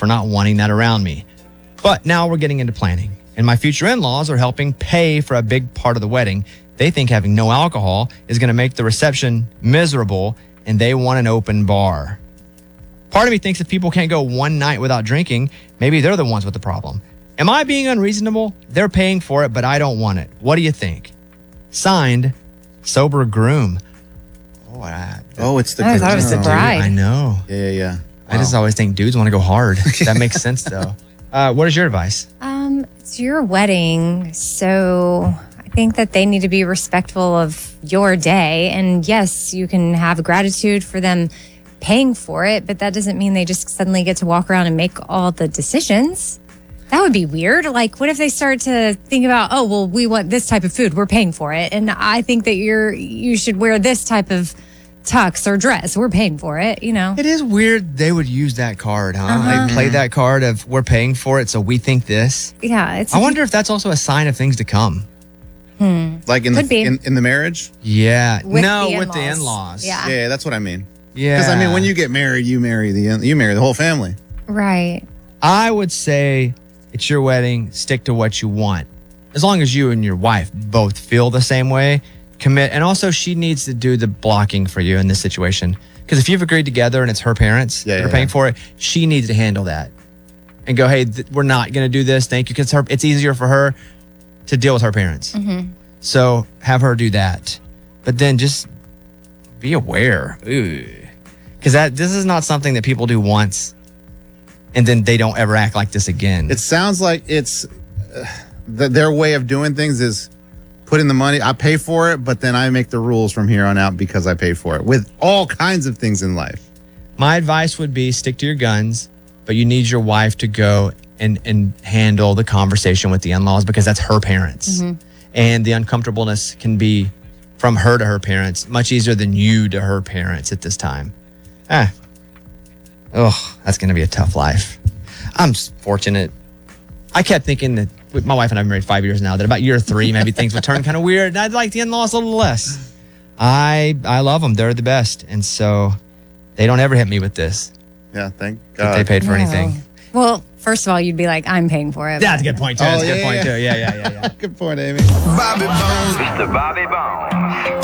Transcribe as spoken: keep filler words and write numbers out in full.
for not wanting that around me. But now we're getting into planning, and my future in-laws are helping pay for a big part of the wedding. They think having no alcohol is going to make the reception miserable, and they want an open bar. Part of me thinks if people can't go one night without drinking, maybe they're the ones with the problem. Am I being unreasonable? They're paying for it, but I don't want it. What do you think? Signed, Sober Groom. Oh, I, oh it's the I thought it was the bride. I know. Yeah, yeah, yeah. Wow. I just always think dudes want to go hard. That makes sense, though. Uh, what is your advice? Um, it's your wedding, so I think that they need to be respectful of your day. And yes, you can have gratitude for them paying for it, but that doesn't mean they just suddenly get to walk around and make all the decisions. That would be weird. Like, what if they start to think about, oh, well, we want this type of food, we're paying for it, and I think that you're you should wear this type of tux or dress, we're paying for it, you know? It is weird they would use that card, huh? Uh-huh. They play that card of we're paying for it, so we think this. Yeah. It's I wonder if that's also a sign of things to come. Hmm. Like in Could the be. in, in the marriage? Yeah. With no, the with the in-laws. in-laws. Yeah. Yeah, that's what I mean. Yeah. Because I mean, when you get married, you marry the you marry the whole family. Right. I would say it's your wedding, stick to what you want. As long as you and your wife both feel the same way, commit. And also, she needs to do the blocking for you in this situation. Because if you've agreed together and it's her parents Yeah, that are yeah, paying yeah. for it, she needs to handle that and go, hey, th- we're not going to do this. Thank you. Because her, it's easier for her to deal with her parents. Mm-hmm. So have her do that. But then just be aware. Because that this is not something that people do once and then they don't ever act like this again. It sounds like it's uh, th- their way of doing things is put in the money. I pay for it, but then I make the rules from here on out because I pay for it with all kinds of things in life. My advice would be stick to your guns, but you need your wife to go and, and handle the conversation with the in-laws because that's her parents. Mm-hmm. And the uncomfortableness can be from her to her parents much easier than you to her parents at this time. Ah. Oh, that's going to be a tough life. I'm s- fortunate. I kept thinking that with my wife and I've been married five years now, that about year three, maybe things would turn kind of weird. And I'd like the in-laws a little less. I I love them. They're the best. And so they don't ever hit me with this. Yeah, thank That God. they paid for No. anything. Well, first of all, you'd be like, I'm paying for it. That's a good point, too. Oh, That's a good yeah, point, yeah. too. Yeah, yeah, yeah, yeah. Good point, Amy. Bobby Bones. Mister Bobby Bones.